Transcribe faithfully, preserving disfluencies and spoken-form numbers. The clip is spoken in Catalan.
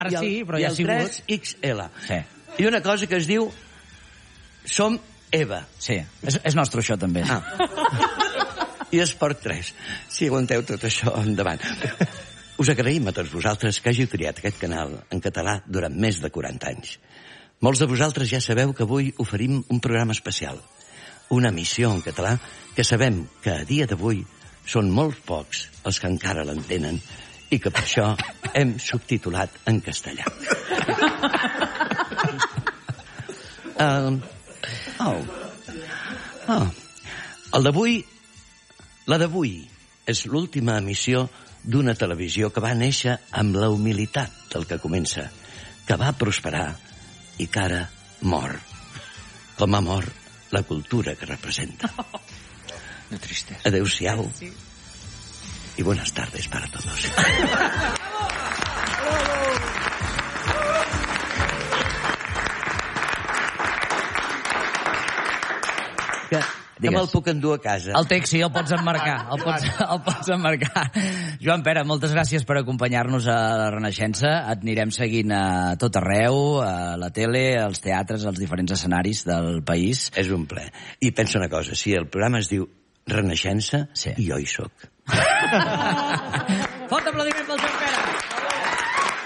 i el, sí, però i ja ha el sigut. tres ecs ele. Sí. I una cosa que es diu Som Eva. Sí, és, és nostre això també. Ah. I Esport tres. Si aguanteu tot això, endavant. Us agraïm a tots vosaltres que hàgiu triat aquest canal en català durant més de quaranta anys. Molts de vosaltres ja sabeu que avui oferim un programa especial, una emissió en català que sabem que a dia d'avui són molt pocs els que encara l'entenen i que per això hem subtitulat en castellà. Uh, oh. Oh. El d'avui, la d'avui és l'última emissió d'una televisió que va néixer amb la humilitat del que comença, que va prosperar i que ara mor, com ha mort la cultura que representa. Una tristesa. Adéu-siau i buenas tardes para todos. Que, que me'l puc endur a casa. El text, sí, el pots emmarcar. El pots, el pots emmarcar. Joan Pera, moltes gràcies per acompanyar-nos a la Renaixença. Et anirem seguint a tot arreu, a la tele, als teatres, als diferents escenaris del país. És un ple. I pensa una cosa, si el programa es diu Renaixença, sí. jo hi soc. Fort aplaudiment pel Joan Pera.